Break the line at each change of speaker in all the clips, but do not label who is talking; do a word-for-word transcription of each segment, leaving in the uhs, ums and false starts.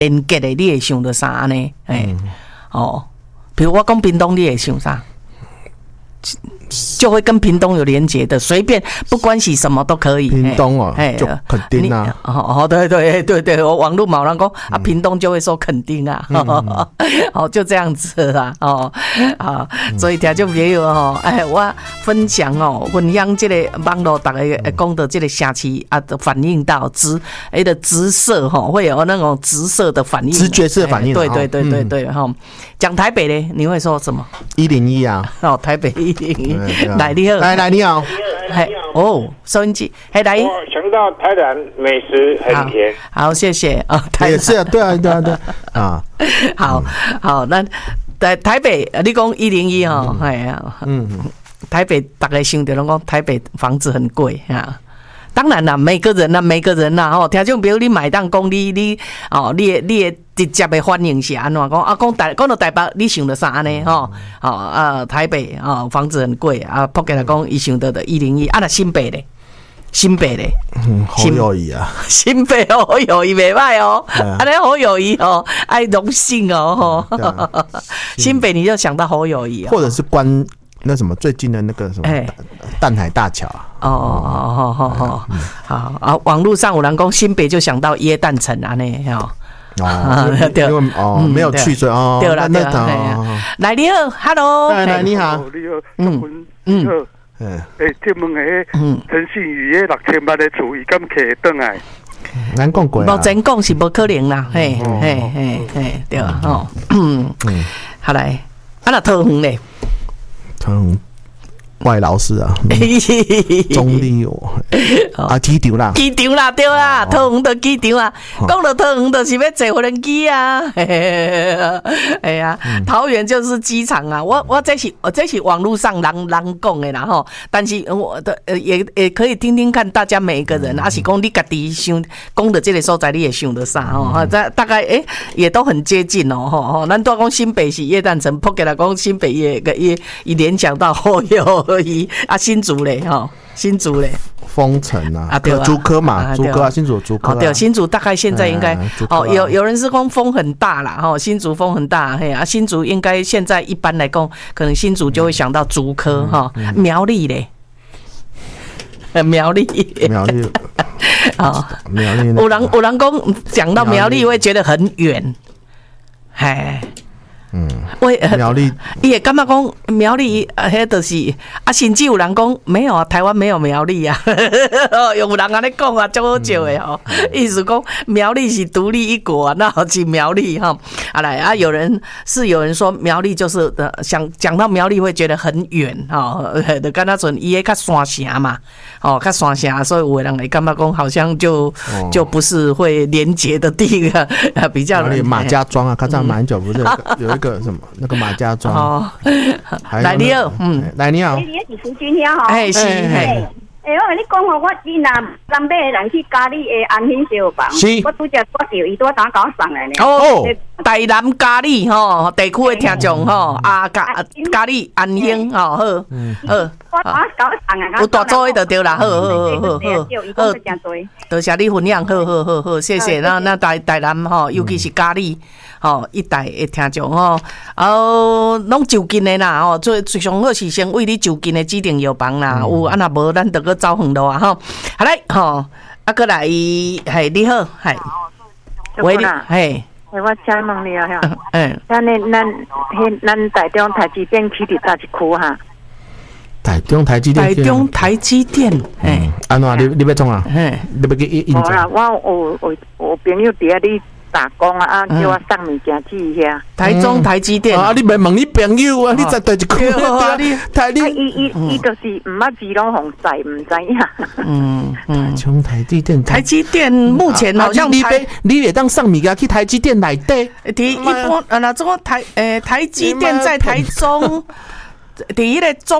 连接的，你会想到啥呢？哎、嗯，哦，比如我讲屏东，你会想啥？就会跟屏东有连结的，随便不关系什么都可以。
屏东哦，就垦丁啊。
哦，对对对对，我网络某人讲啊，屏东就会说垦丁啊，嗯嗯哦，就这样子啦，哦啊，所以听众朋友哦，哎，我分享哦，分享这个网络大家讲的这个城市啊，反映到直哎的直射哈，会有那种直射的反应，
直觉式的反应。
对对对对对哈。讲台北嘞，你会说什么？
一零一啊，
哦，台北一零一，来你好，
来来你好，
嘿哦，收音机，嘿来，
我想到台南美食很甜，
好，好谢谢啊，台
也是啊，对啊对啊对啊，
好好，那台台北，你讲一零一哈，哎呀，嗯，台北大概想到拢讲台北房子很贵啊。当然啦，每个人啦，每个人啦，吼，听种比如你买当讲你你哦，你你直接的反应是安怎讲啊？讲台讲到台北，你想到啥呢？吼，哦啊，台北啊、哦，房子很贵啊，扑起来讲，伊想到的一零一啊，那新北咧，新北咧，
嗯，好友谊啊，
新北好友谊袂歹哦，安尼好友谊哦，爱荣幸哦，吼，新北你就想到好友谊，
或者是关。那什么最近的那个什么淡海大桥啊？
哦哦哦哦好啊！网络上有人讲新北就想到耶诞城啊，呢哦
哦，对，因为哦没有去，所以哦，
对了对了，来你好 ，Hello，
来你好，
你好，嗯嗯，嗯，诶，这问诶，陈信宇诶六千万的厝，伊敢摕转来？
咱讲过啊，
无真讲是无可能啦，嘿嘿嘿嘿，对啊，哦，嗯，好来，啊那桃园咧。
嗯，外劳是啊，中立哦，啊机场啦，
机场啦，对啦，桃园的机场啊，讲到桃园就是要坐无人机啊，哎呀，桃园就是机场啊，我我这是我这是网络上人人讲的啦吼，但是我的也也可以听听看大家每一个人，啊是讲你家己想讲的这个所在，你也想到啥吼？大大概诶也都很接近哦吼吼，咱都讲新北是耶诞城，扑起来讲新北也个也也联想到好友而已啊，新竹嘞吼。新竹嘞，
丰城啊，啊对啊，竹科嘛，竹科啊，新竹竹科、啊。哦，
对，新竹大概现在应该、啊、哦，有有人是讲风很大啦，哈，新竹风很大，嘿啊，新竹应该现在一般来讲，可能新竹就会想到竹科哈，苗栗嘞，苗栗，
苗栗，
啊，
苗栗，
有人有人讲讲到苗栗会觉得很远，哎。嗯，喂，
苗栗，
伊也感觉讲苗栗，迄就是啊，甚至有人讲没有啊，台湾没有苗栗啊，有人安尼讲啊，足好笑的吼，意思讲苗栗是独立一国啊，那好是苗栗哈，啊来啊，有人是有人说苗栗就是呃，想讲到苗栗会觉得很远哈，就跟那阵伊个较山城嘛，哦，较山城，所以有的人会感觉讲好像就、哦、就不是会连结的地方，比较
马家庄啊，看上蛮久不是有一。个什么那个马家庄哦，
来你好，嗯，
来你好，
你是苏君遐吼，
哎是，哎，
哎，我跟你讲吼，我你若南北的人去嘉义的安兴烧饭，我拄则抓到伊拄打搞送来呢。
哦，台南嘉义吼地区的听众吼，啊嘉嘉义安兴吼好，好，
我打搞送啊，
有大做的就对啦，好好好好好，好，多谢你分享，好好好好，谢谢。那那台台南吼，尤其是嘉义。吼，一代的听众吼，哦，拢就近的啦，吼，最最上好是先为你就近的指定药房啦，嗯、有啊那无咱就搁走远路啊，吼，好来，吼，啊，过来，嘿，你好，嘿，
喂，你，
嘿，
嘿，我请问你啊，哈，
嗯，
咱呢，咱迄咱台中台积电起伫哪一区哈？
台中台积电，
台中台积电，嘿，
安怎你你要创啊？嘿，你要去印证？
无啦，我有有有朋友伫遐哩。打工啊，啊，叫我送物件去遐。
台中台积电
啊，你袂问你朋友啊？你在第一区啊？你
台你伊伊伊就是毋捌字拢红晒，毋知影。
嗯嗯，
台中台积电，
台积电目前好像
你别你也当送物件去台积电内底。
第一般啊，那种台诶台积电在台中，第一个中。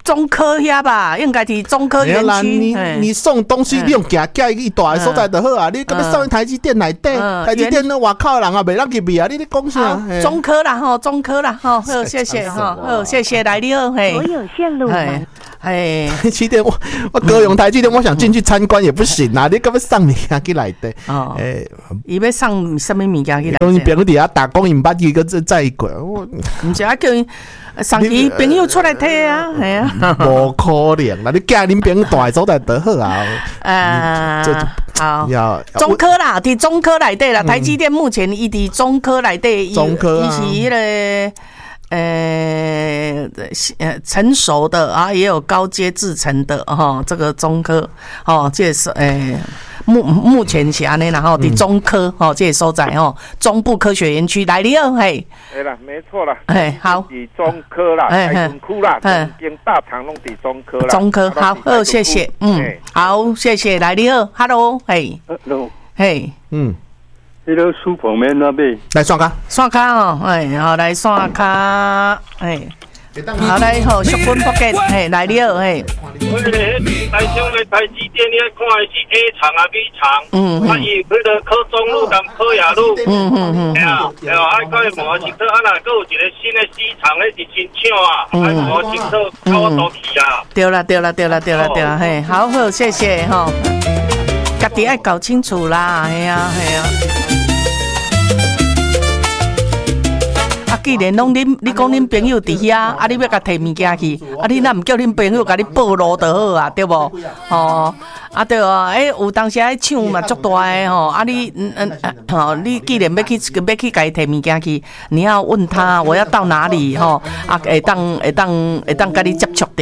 中科遐吧，应该是中科园区。
你你送东西，你用行寄一大个所在就好啊。你干要送台积电内底？台积电那外口的人啊，袂让入去啊。你咧讲啥？
中科啦吼，中科啦吼，好谢谢哈，好谢谢来你好嘿。
我有线路吗？
哎，
台积电我我高雄台积电，我想进去参观也不行啊。你干要送物件去内底？
哦，哎，伊要送什么物件去内底？
讲伊朋友伫遐打工，因捌伊个再再一过。我
毋是啊，叫伊送伊朋友出来摕啊，系啊，
无可能啦！你寄恁朋友大个所在就好啊。
呃，好，
要
中科啦，伫中科内底啦，台积电目前伊伫中科内底，
中科
伊是迄个。呃呃，成熟的啊，也有高阶制成的哈、哦，这个中科哦，这是诶目目前是安尼啦吼，伫中科哦，这所在吼，中部科学园区来你好嘿，
对啦，没错啦，
哎好，
伫中科啦，台中区啦，整间大厂拢伫中科啦，
中科好，好谢谢，嗯，好谢谢来你好 ，Hello 嘿
，Hello
嘿，
嗯。
迄个书旁边那边
来刷卡，
刷卡哦，哎，好来刷卡，哎，好来好，小本福建，哎，来了，哎。
我迄台中的台积电，你看的是 A 厂啊 B 厂，嗯，啊伊迄个科中路跟科雅路，嗯嗯嗯，哎呀，哎呀，啊，个模型车，啊那个有一个新的 C 厂，迄是新厂啊，啊模型车靠我倒去啊。对
啦对啦对啦对啦对啦，嘿，好好谢谢吼，家己爱搞清楚啦，系啊系啊。啊，既然拢恁，你讲恁朋友伫遐，啊，你要甲摕物件去，啊，你若毋叫恁朋友甲你报路就好啊，对无？哦，啊对啊，诶，有当时爱抢嘛，足大诶吼，啊你嗯嗯，吼，你既然要去要去甲伊摕物件去，你要问他我要到哪里吼，啊，会当会当会当甲你接触。